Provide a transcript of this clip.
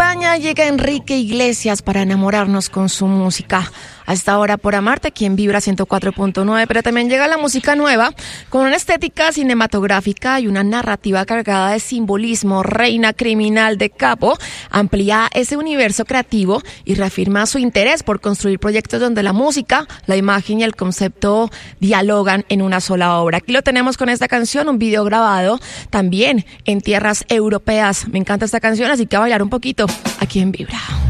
España llega Enrique Iglesias para enamorarnos con su música. A esta hora por Amarte, aquí en Vibra 104.9, pero también llega la música nueva con una estética cinematográfica y una narrativa cargada de simbolismo. Reina Criminal de Capo amplía ese universo creativo y reafirma su interés por construir proyectos donde la música, la imagen y el concepto dialogan en una sola obra. Aquí lo tenemos con esta canción, un video grabado también en tierras europeas. Me encanta esta canción, así que a bailar un poquito aquí en Vibra.